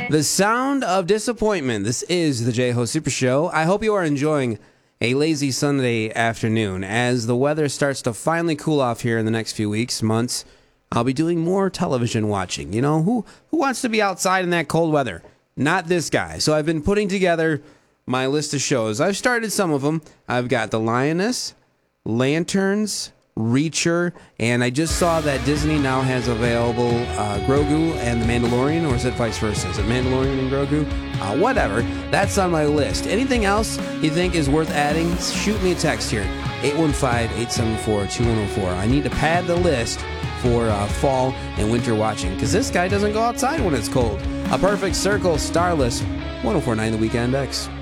The sound of disappointment. This is the J-Ho Super Show. I hope you are enjoying a lazy Sunday afternoon. As the weather starts to finally cool off here in the next few weeks, months, I'll be doing more television watching. You know, who wants to be outside in that cold weather? Not this guy. So I've been putting together my list of shows. I've started some of them. I've got The Lioness, Lanterns, Reacher, and I just saw that Disney now has available Grogu and The Mandalorian, or is it vice versa? Is it Mandalorian and Grogu? Whatever. That's on my list. Anything else you think is worth adding, shoot me a text here. 815-874-2104. I need to pad the list for fall and winter watching, because this guy doesn't go outside when it's cold. A Perfect Circle, Starless, 104.9 The Weekend X.